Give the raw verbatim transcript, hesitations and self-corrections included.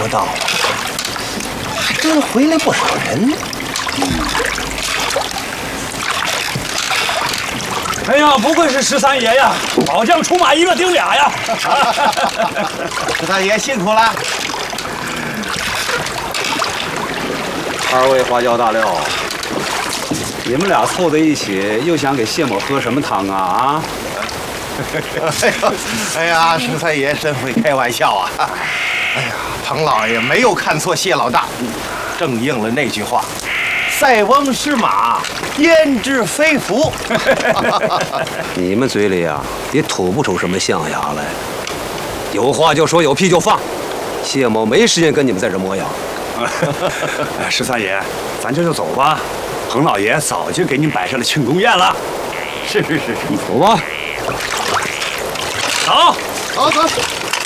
不到，还真回来不少人。 哎呀，不愧是十三爷呀，宝将出马一个顶俩呀！ 十三爷辛苦了。 二位花椒大料，你们俩凑在一起，又想给谢某喝什么汤啊？啊？ 哎呀，哎呀，十三爷真会开玩笑啊！哎呀，彭老爷没有看错谢老大，正应了那句话：“塞翁失马，焉知非福。” 你们嘴里啊，也吐不出什么象牙来。有话就说，有屁就放。谢某没时间跟你们在这磨洋。 十三爷，咱这就走吧。彭老爷早就给您摆上了庆功宴了。是是是是， 走吧。 走， 走走。